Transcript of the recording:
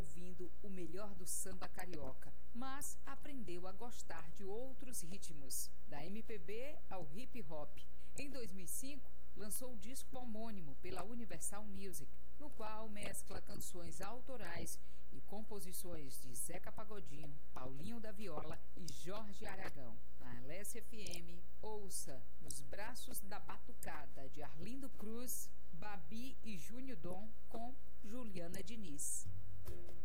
ouvindo o melhor do samba carioca, mas aprendeu a gostar de outros ritmos, da MPB ao hip hop. Em 2005, lançou o disco homônimo pela Universal Music, no qual mescla canções autorais e composições de Zeca Pagodinho, Paulinho da Viola e Jorge Aragão. Na LS FM, ouça Nos Braços da Batucada, de Arlindo Cruz, Babi e Júnior Dom, com Juliana Diniz.